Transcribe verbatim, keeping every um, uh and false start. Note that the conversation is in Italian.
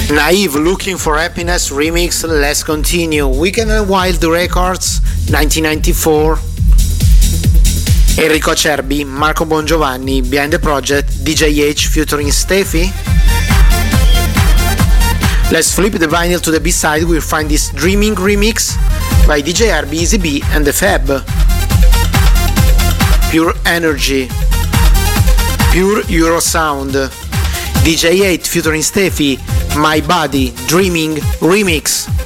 Naive Looking for Happiness remix. Let's continue. Weekend and Wild Records nineteen ninety-four. Enrico Cerbi, Marco Bongiovanni, Behind the Project, D J H featuring Steffi. Let's flip the vinyl to the B-side. We'll find this Dreaming remix by D J R B, Easy B and The Fab. Pure Energy, Pure Euro Sound, D J eight featuring Steffi, My Body, Dreaming remix.